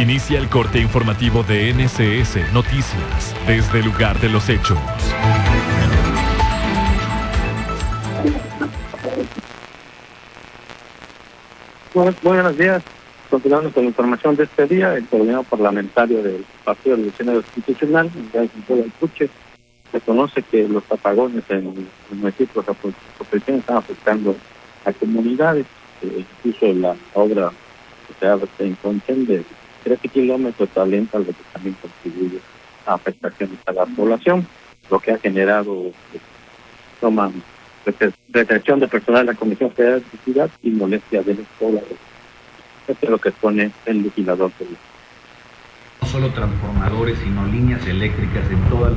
Inicia el corte informativo de NCS Noticias desde el lugar de los hechos. Buenos días. Continuando con la información de este día, el coordinador parlamentario del Partido Revolucionario Institucional, Miguel del Puche, reconoce que los apagones en el municipio de Zapotlán están afectando a comunidades. Incluso la obra que se hace en Conchen de 13 kilómetros talenta, lo que también contribuye a afectaciones a la población, lo que ha generado retención de personal de la Comisión Federal de Electricidad y molestia de los pobladores. Esto es lo que expone el legislador. No solo transformadores, sino líneas eléctricas en todas las